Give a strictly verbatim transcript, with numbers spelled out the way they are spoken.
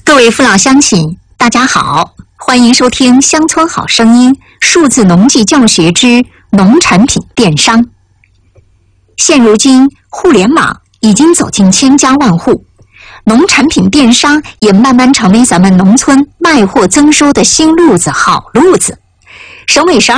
各位父老乡亲，大家好，欢迎收听《乡村好声音》数字农技教学之农产品电商。现如今，互联网已经走进千家万户，农产品电商也慢慢成为咱们农村卖货增收的新路子、好路子。省委十二